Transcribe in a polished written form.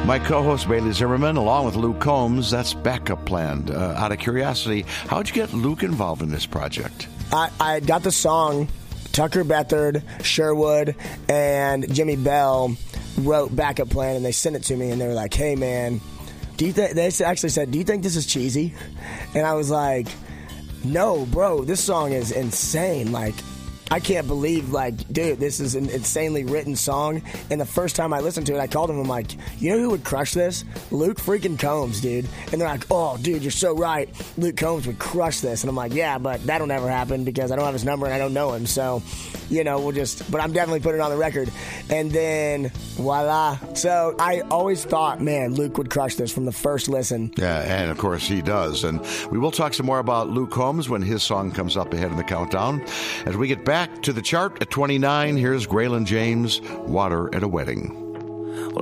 My co-host Bailey Zimmerman, along with Luke Combs, that's Backup Plan. Out of curiosity, how'd you get Luke involved in this project? I got the song. Tucker Bethard, Sherwood, and Jimmy Bell wrote Backup Plan, and they sent it to me, and they were like, hey, man, they actually said, do you think this is cheesy? And I was like, no, bro, this song is insane. Like, I can't believe, like, dude, this is an insanely written song. And the first time I listened to it, I called him. I'm like, you know who would crush this? Luke freaking Combs, dude. And they're like, oh, dude, you're so right. Luke Combs would crush this. And I'm like, yeah, but that'll never happen because I don't have his number and I don't know him. So, but I'm definitely putting it on the record. And then, voila. So I always thought, man, Luke would crush this from the first listen. Yeah, and of course he does. And we will talk some more about Luke Combs when his song comes up ahead in the countdown. As we get back to the chart at 29, here's Graylin James, Water at a Wedding. Well,